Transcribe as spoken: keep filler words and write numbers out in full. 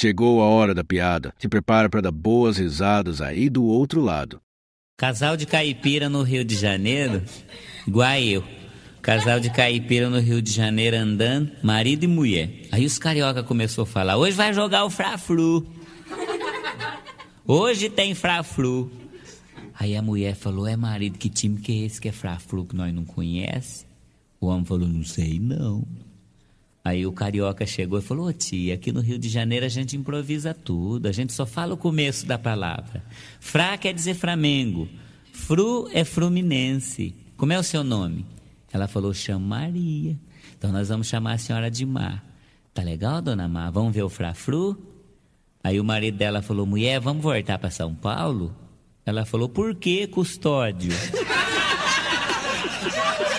Chegou a hora da piada. Se prepara para dar boas risadas aí do outro lado. Casal de caipira no Rio de Janeiro, igual eu. Casal de caipira no Rio de Janeiro andando, marido e mulher. Aí os carioca começou a falar, hoje vai jogar o Fla-Flu. Hoje tem Fla-Flu. Aí a mulher falou, é marido, que time que é esse que é Fla-Flu que nós não conhece? O homem falou, não sei não. Aí o carioca chegou e falou, ô tia, aqui no Rio de Janeiro a gente improvisa tudo, a gente só fala o começo da palavra. Fra quer dizer Flamengo, Fru é Fluminense. Como é o seu nome? Ela falou, chamo Maria. Então nós vamos chamar a senhora de Mar. Tá legal, dona Mar? Vamos ver o Fla-Flu? Aí o marido dela falou, mulher, vamos voltar para São Paulo? Ela falou, por que, Custódio?